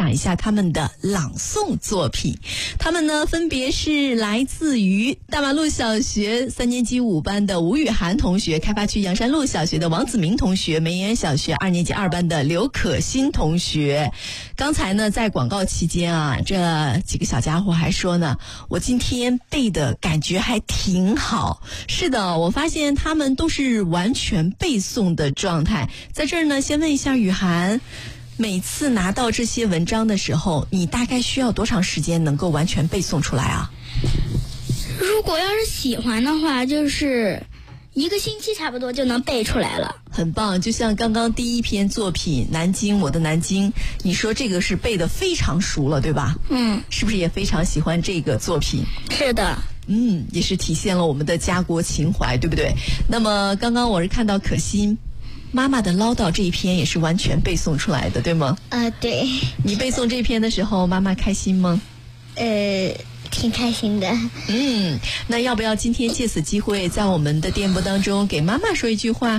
享一下他们的朗诵作品。他们呢分别是来自于大马路小学3年级5班的吴雨涵同学，开发区阳山路小学的王子明同学，梅园小学2年级2班的刘可欣同学。刚才呢在广告期间啊，这几个小家伙还说呢，我今天背的感觉还挺好。是的，我发现他们都是完全背诵的状态。在这儿呢，先问一下雨涵，每次拿到这些文章的时候，你大概需要多长时间能够完全背诵出来啊？ 如果要是喜欢的话，就是1个星期差不多就能背出来了。 很棒，就像刚刚第一篇作品《南京，我的南京》，你说这个是背得非常熟了，对吧？是不是也非常喜欢这个作品？ 是的。 也是体现了我们的家国情怀，对不对？那么刚刚我是看到可欣妈妈的唠叨这一篇也是完全背诵出来的，对吗？ 对。 你背诵这篇的时候，妈妈开心吗？ 挺开心的。 那要不要今天借此机会在我们的电波当中给妈妈说一句话？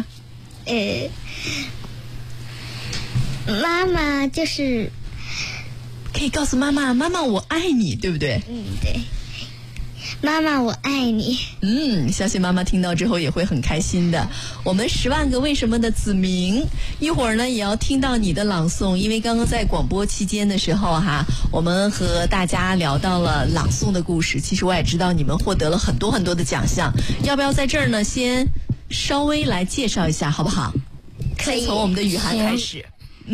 妈妈就是可以告诉妈妈，妈妈我爱你，对不对？ 对。妈妈我爱你。 相信妈妈听到之后也会很开心的。我们10万个为什么的子明，一会儿呢也要听到你的朗诵，因为刚刚在广播期间的时候我们和大家聊到了朗诵的故事。其实我也知道你们获得了很多很多的奖项，要不要在这儿呢先稍微来介绍一下好不好？ 可以。 先从我们的雨涵开始。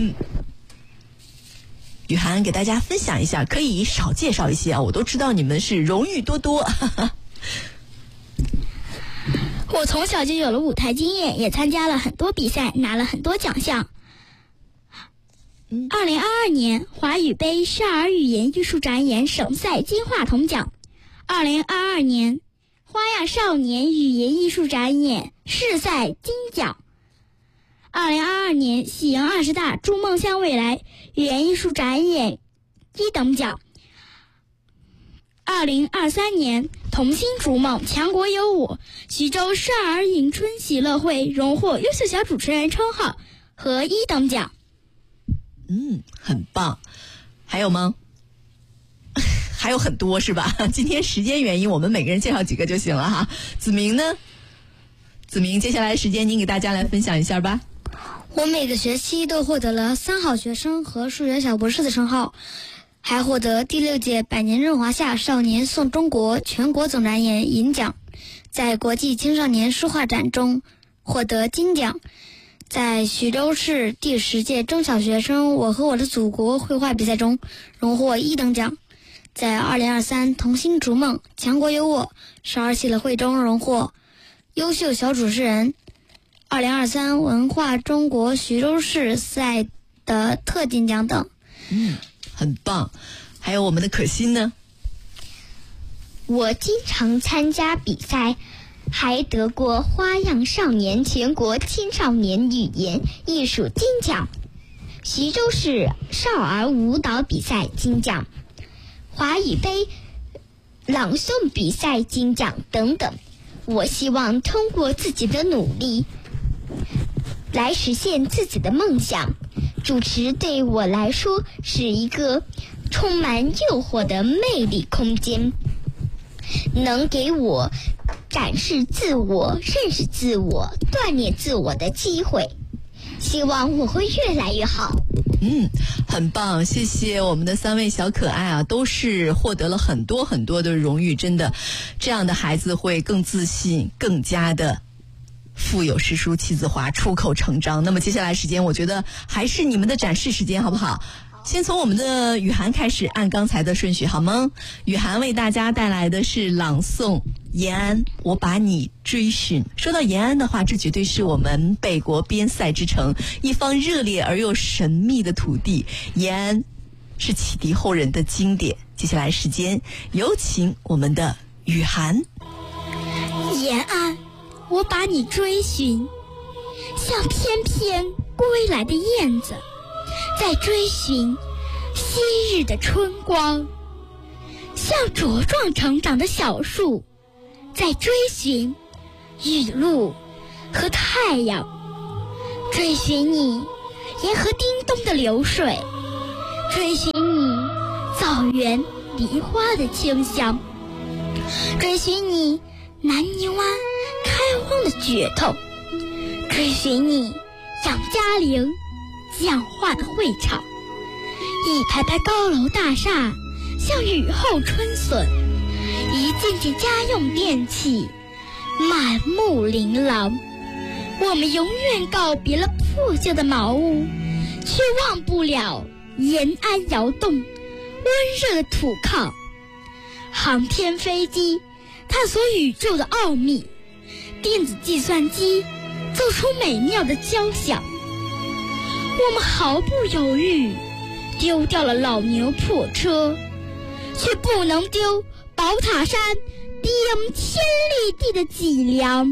雨涵给大家分享一下，可以少介绍一些我都知道你们是荣誉多多。 我从小就有了舞台经验，也参加了很多比赛，拿了很多奖项。2022年华语杯少儿语言艺术展演省赛金话筒奖，2022年花样少年语言艺术展演市赛金奖，2022年喜迎20大筑梦向未来语言艺术展演1等奖，2023年童心逐梦强国有我徐州少儿迎春喜乐会荣获优秀小主持人称号和1等奖。 很棒。还有吗？还有很多是吧？今天时间原因，我们每个人介绍几个就行了哈。子明呢？子明，接下来时间您给大家来分享一下吧。 我每个学期都获得了3好学生和数学小博士的称号，还获得第6届百年润华夏少年颂中国全国总展演银奖，在国际青少年书画展中获得金奖，在徐州市第10届中小学生我和我的祖国绘画比赛中荣获1等奖，在2023童心逐梦强国有我少儿喜乐会中荣获优秀小主持人，2023文化中国徐州市赛的特金奖等。 很棒。还有我们的可欣呢？ 我经常参加比赛，还得过花样少年全国青少年语言艺术金奖，徐州市少儿舞蹈比赛金奖，华语杯朗诵比赛金奖等等。我希望通过自己的努力来实现自己的梦想。主持对我来说是一个充满诱惑的魅力空间，能给我展示自我、认识自我、锻炼自我的机会。希望我会越来越好。 很棒，谢谢我们的3位小可爱都是获得了很多很多的荣誉，真的，这样的孩子会更自信，更加的腹有诗书气自华，出口成章。那么接下来时间，我觉得还是你们的展示时间，好不好？先从我们的雨涵开始，按刚才的顺序好吗？雨涵为大家带来的是朗诵延安，我把你追寻。说到延安的话，这绝对是我们北国边塞之城，一方热烈而又神秘的土地。延安是启迪后人的经典。接下来时间，有请我们的雨涵。 延安，我把你追寻，像翩翩归来的燕子，在追寻昔日的春光，像茁壮成长的小树，在追寻雨露和太阳，追寻你沿河叮咚的流水，追寻草原梨花的清香，追寻你南泥湾开荒的噱头，追寻你杨家岭讲话的会场。一排排高楼大厦像雨后春笋，一件件家用电器满目琳琅。我们永远告别了破旧的茅屋，却忘不了延安窑洞温热的土炕。航天飞机探索宇宙的奥秘，电子计算机奏出美妙的交响。我们毫不犹豫丢掉了老牛破车，却不能丢宝塔山顶天立地的脊梁。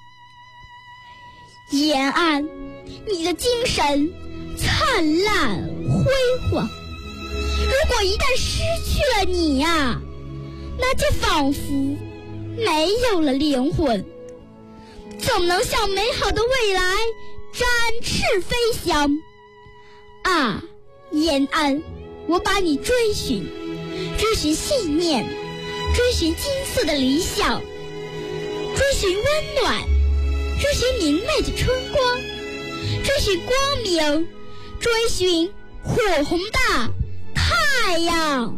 延安，你的精神灿烂辉煌，如果一旦失去了你呀，那就仿佛没有了灵魂，怎能向美好的未来展翅飞翔啊！延安，我把你追寻信念，追寻金色的理想，追寻温暖，追寻明媚的春光，追寻光明，追寻火红的太阳。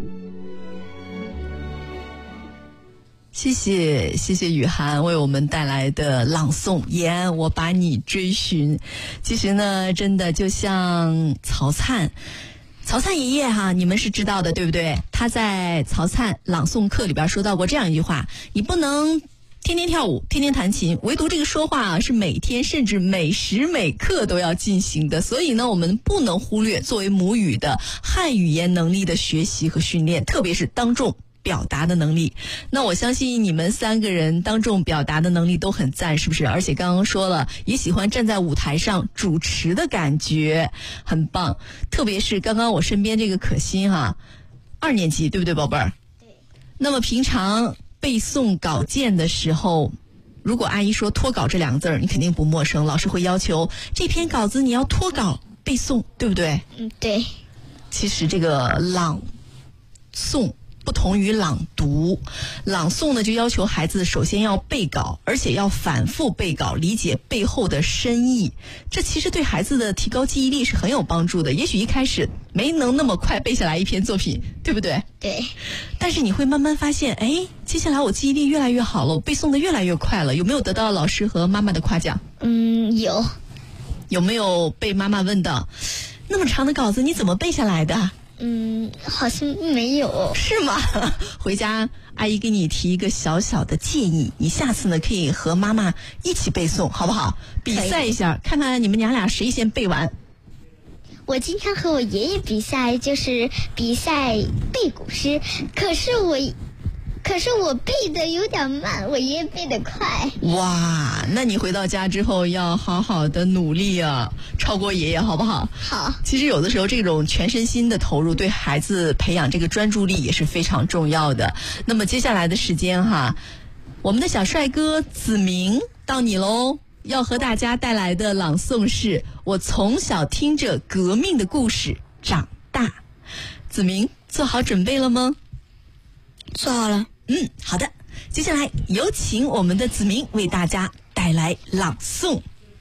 谢谢雨涵为我们带来的朗诵《延安，我把你追寻》。其实呢，真的就像曹灿爷爷哈，你们是知道的对不对？他在曹灿朗诵课里边说到过这样一句话：你不能天天跳舞，天天弹琴，唯独这个说话是每天甚至每时每刻都要进行的。所以呢，我们不能忽略作为母语的汉语言能力的学习和训练，特别是当众表达的能力。那我相信你们三个人当众表达的能力都很赞，是不是？而且刚刚说了，也喜欢站在舞台上主持的感觉，很棒。特别是刚刚我身边这个可心哈，2年级对不对，宝贝儿？ 对。 那么平常背诵稿件的时候，如果阿姨说脱稿这2个字儿，你肯定不陌生，老师会要求这篇稿子你要脱稿背诵，对不对？ 对。 其实这个朗诵不同于朗读，朗诵呢就要求孩子首先要背稿，而且要反复背稿，理解背后的深意。这其实对孩子的提高记忆力是很有帮助的。也许一开始没能那么快背下来一篇作品，对不对？ 对。 但是你会慢慢发现，接下来我记忆力越来越好了，我背诵的越来越快了。有没有得到老师和妈妈的夸奖？ 有。 有没有被妈妈问到，那么长的稿子你怎么背下来的？ 好像没有。 是吗？回家阿姨给你提一个小小的建议，你下次呢可以和妈妈一起背诵，好不好？比赛一下，看看你们娘俩谁先背完。 我经常和我爷爷比赛，就是比赛背古诗，可是我背的有点慢，我爷爷背得快。 哇，那你回到家之后要好好的努力啊，超过爷爷好不好？ 好。 其实有的时候这种全身心的投入对孩子培养这个专注力也是非常重要的。那么接下来的时间哈，我们的小帅哥子明到你喽，要和大家带来的朗诵是我从小听着革命的故事长大。子明做好准备了吗？ 做好了。 好的，接下来有请我们的子明为大家带来朗诵。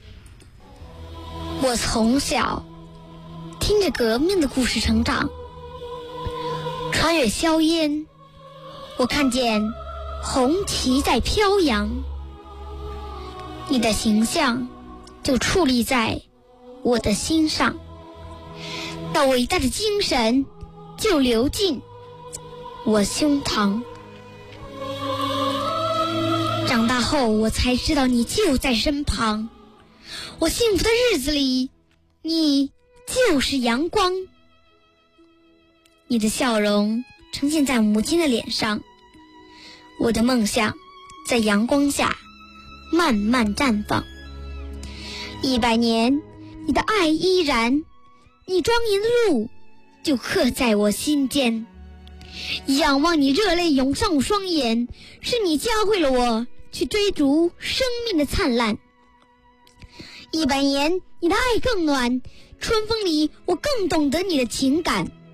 我从小听着革命的故事成长，穿越硝烟，我看见红旗在飘扬，你的形象就矗立在我的心上，那伟大的精神就流进我胸膛。长大后我才知道你就在身旁，我幸福的日子里你就是阳光，你的笑容呈现在母亲的脸上，我的梦想在阳光下慢慢绽放。100年你的爱依然，你庄严的路就刻在我心间，仰望你热泪涌上我双眼，是你教会了我去追逐生命的灿烂。100年你的爱更暖，春风里我更懂得你的情感，